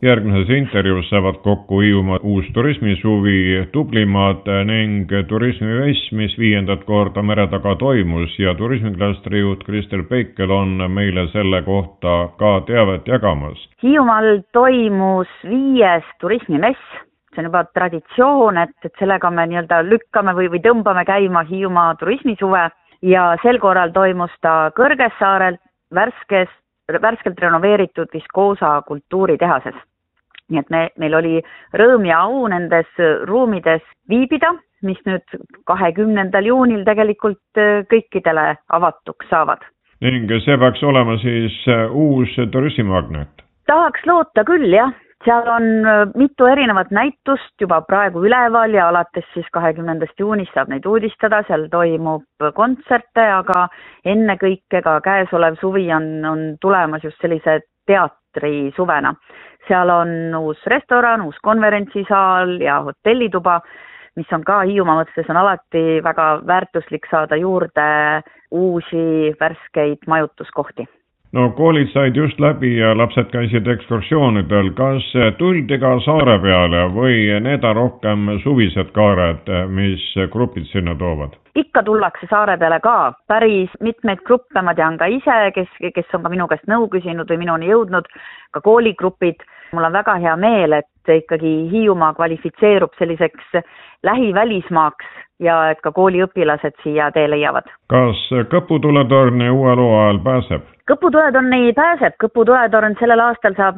Järgmises intervjuus saavad kokku Hiiumaa uus turismisuvi Tublimaad ning turismimess, mis 5. korda mere taga toimus ja turismiklastri juht Kristel Peikel on meile selle kohta ka teavet jagamas. Hiiumaal toimus 5. turismimess. See on juba traditsioon, et sellega me lükkame või tõmbame käima Hiiumaa turismisuve ja sel korral toimus ta Kõrgessaarel värskelt renoveeritud Viskoosa kultuuritehases. Nii et meil oli rõõm ja au nendes ruumides viibida, mis nüüd 20. juunil tegelikult kõikidele avatuks saavad. Ning see peaks olema siis uus turismimagnet? Tahaks loota küll, jah. Seal on mitu erinevat näitust juba praegu üleval ja alates siis 20. juunist saab neid uudistada. Seal toimub kontserte, aga enne kõike ka käesolev suvi on tulemas just sellise teatrisuvena. Seal on uus restoran, uus konverentsisaal ja hotellituba, mis on ka Hiiumaa mõttes on alati väga väärtuslik saada juurde uusi värskeid majutuskohti. No koolid said just läbi ja lapsed käisid ekskursioonidel. Kas tuldi ka saare peale või need on rohkem suvised kaared, mis grupid sinna toovad? Ikka tullakse saare peale ka. Päris mitmeid gruppe ma tean ka ise, kes on ka minu käest nõu küsinud või minuni jõudnud, ka kooligrupid. Mul on väga hea meel, et ikkagi Hiiumaa kvalifitseerub selliseks lähivälismaaks ja et ka kooliõpilased siia tee leiavad. Kas Kõpu tuletorni uue loo ajal pääseb? Kõpu tuletorni pääseb. Kõpu tuletorn sellel aastal saab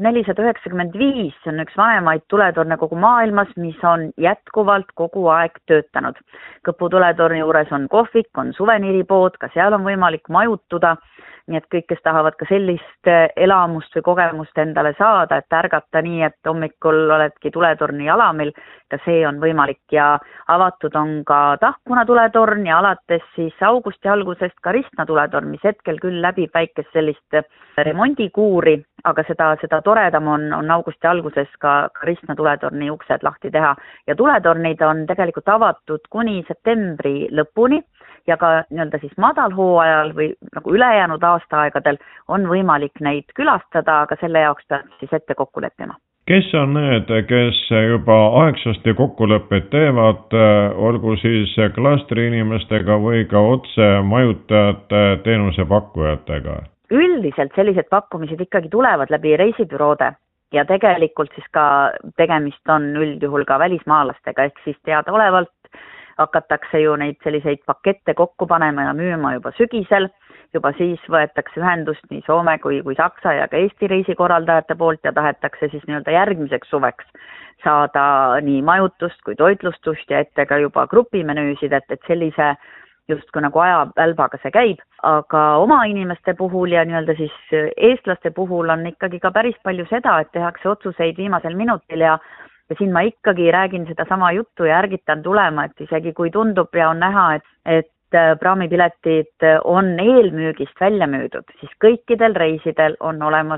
495. See on üks vanemaid tuletorne kogu maailmas, mis on jätkuvalt kogu aeg töötanud. Kõpu tuletorni juures on kohvik, on suveniiripood, ka seal on võimalik majutuda. Nii et kõik, kes tahavad ka sellist elamust või kogemust endale saada, et ärgata nii, et hommikul oledki tuletorni alamil, ka see on võimalik ja avatud on ka Tahkuna tuletorn ja alates siis augusti algusest ka Ristna tuletorn, mis hetkel küll läbib väikest sellist remondikuuri, aga seda toredam on augusti alguses ka Ristna tuletorni uksed lahti teha ja tuletornid on tegelikult avatud kuni septembri lõpuni. Ja ka siis madalhooajal või nagu ülejäänud aastaaegadel on võimalik neid külastada, aga selle jaoks peab siis ette kokku leppima. Kes on need, kes juba aegsasti kokkuleppeid teevad, olgu siis klastri inimestega või ka otse majutajate teenusepakkujatega? Üldiselt sellised pakkumised ikkagi tulevad läbi reisibüroode ja tegelikult siis ka tegemist on üldjuhul ka välismaalastega, ehk siis teadaolevalt hakatakse ju neid selliseid pakette kokku panema ja müüma juba sügisel, juba siis võetakse ühendust nii Soome kui Saksa ja ka Eesti reisikorraldajate poolt ja tahetakse siis järgmiseks suveks saada nii majutust kui toitlustust ja ette ka juba grupimenüüsid, et sellise justkui nagu ajavälbaga see käib, aga oma inimeste puhul ja siis eestlaste puhul on ikkagi ka päris palju seda, et tehakse otsuseid viimasel minutil ja siin ma ikkagi räägin seda sama juttu ja ärgitan tulema, et isegi kui tundub ja on näha, et praamipiletid on eelmüügist välja müüdud, siis kõikidel reisidel on olemas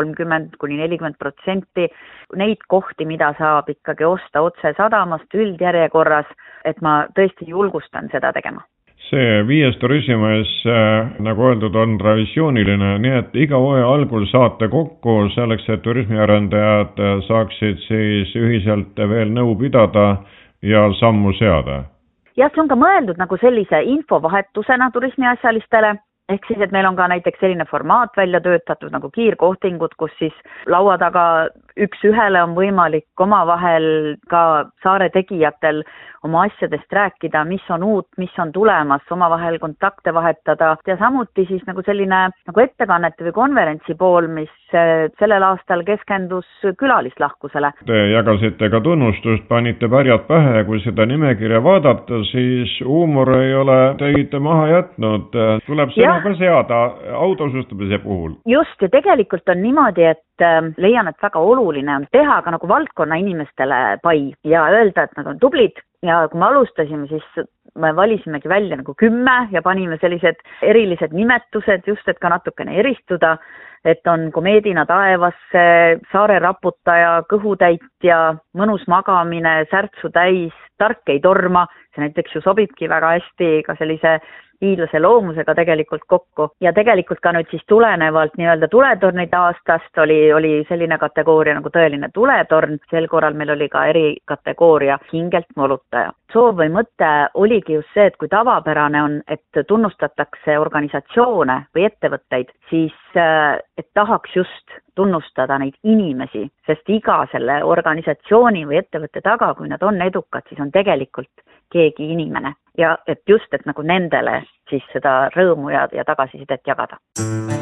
30–40% neid kohti, mida saab ikkagi osta otse sadamast üldjärjekorras, et ma tõesti julgustan seda tegema. See 5. turismimess, nagu öeldud, on revisjooniline, nii et iga hooaja algul saate kokku selleks, et turismiarendajad saaksid siis ühiselt veel nõu pidada ja sammu seada. Jah, see on ka mõeldud nagu sellise infovahetusena turismiasjalistele, ehk siis, et meil on ka näiteks selline formaat välja töötatud nagu kiirkohtingud, kus siis laua taga üks ühele on võimalik omavahel ka saare tegijatel oma asjadest rääkida, mis on uut, mis on tulemas, omavahel kontakte vahetada ja samuti siis nagu selline nagu ettekannete või konverentsi pool, mis sellel aastal keskendus külalislahkusele. Te jagasite ka tunnustust, panite pärjad pähe ja kui seda nimekirja vaadata, siis huumor ei ole teid maha jätnud. Tuleb sõna ka seada autosustamise puhul. Just ja tegelikult on niimoodi, et leian, et väga oluline on teha ka nagu valdkonna inimestele pai ja öelda, et nad on tublid. Ja kui me alustasime, siis me valisimegi välja nagu 10 ja panime sellised erilised nimetused just, et ka natukene eristuda, et on komeedina taevasse, saare raputaja, kõhutäitja, mõnus magamine, särtsu täis, tark ei torma. See näiteks ju sobibki väga hästi ka sellise hiidlase loomusega tegelikult kokku ja tegelikult ka nüüd siis tulenevalt nii-öelda tuletornide aastast oli selline kategooria nagu tõeline tuletorn, sel korral meil oli ka erikategooria hingelt molutaja. Soov või mõte oligi just see, et kui tavapärane on, et tunnustatakse organisatsioone või ettevõtteid, siis et tahaks just tunnustada neid inimesi, sest iga selle organisatsiooni või ettevõtte taga, kui nad on edukad, siis on tegelikult keegi inimene ja et just, et nagu nendele siis seda rõõmu ja tagasisidet jagada.